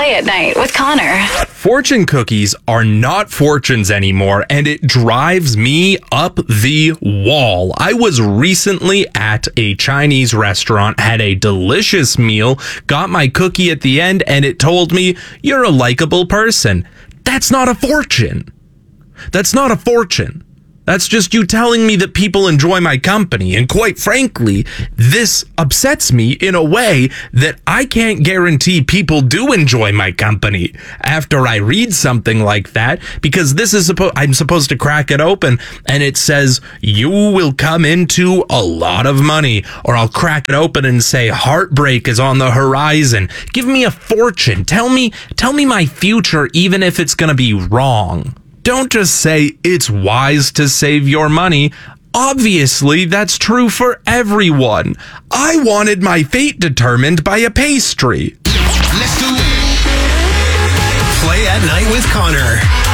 Play at Night with Connor. Fortune cookies are not fortunes anymore, and it drives me up the wall. I was recently at a Chinese restaurant, had a delicious meal, got my cookie at the end, and it told me, "You're a likable person." That's not a fortune. That's not a fortune. That's just you telling me that people enjoy my company. And quite frankly, this upsets me in a way that I can't guarantee people do enjoy my company after I read something like that, because this is I'm supposed to crack it open and it says you will come into a lot of money, or I'll crack it open and say heartbreak is on the horizon. Give me a fortune. Tell me my future, even if it's going to be wrong. Don't just say it's wise to save your money. Obviously, that's true for everyone. I wanted my fate determined by a pastry. Let's do it. Play at Night with Connor.